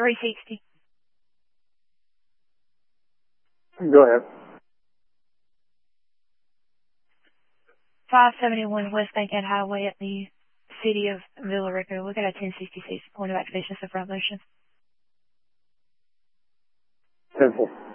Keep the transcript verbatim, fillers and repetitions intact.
three sixty. Go ahead. five seventy-one West Bankhead Highway at the city of Villa Rica. We got a ten sixty-six point of activation of revolution. ten four.